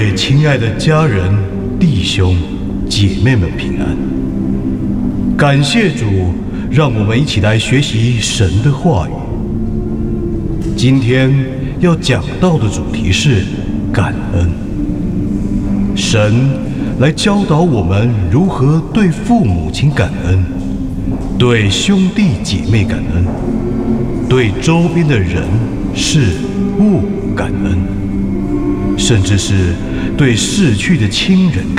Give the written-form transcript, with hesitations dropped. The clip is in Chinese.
位亲爱的家人、弟兄、姐妹们平安。感谢主，让我们一起来学习神的话语。今天要讲到的主题是感恩。神来教导我们如何对父母亲感恩，对兄弟姐妹感恩，对周边的人事物感恩，甚至是对逝去的亲人感恩。